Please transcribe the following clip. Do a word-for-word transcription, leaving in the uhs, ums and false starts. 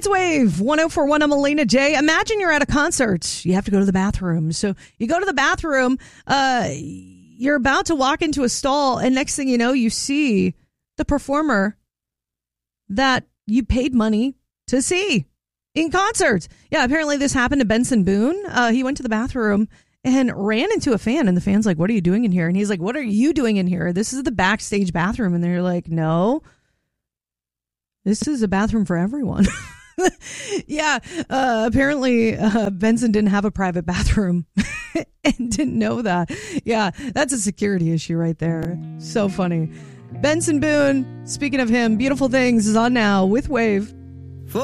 It's Wave one oh four one. I'm Elena J. Imagine you're at a concert. You have to go to the bathroom. So you go to the bathroom. Uh, you're about to walk into a stall. And next thing you know, you see the performer that you paid money to see in concert. Yeah, apparently this happened to Benson Boone. Uh, he went to the bathroom and ran into a fan. And the fan's like, what are you doing in here? And he's like, what are you doing in here? This is the backstage bathroom. And they're like, no, this is a bathroom for everyone. yeah, uh, apparently uh, Benson didn't have a private bathroom and didn't know that. Yeah, that's a security issue right there. So funny. Benson Boone, speaking of him, Beautiful Things is on now with Wave.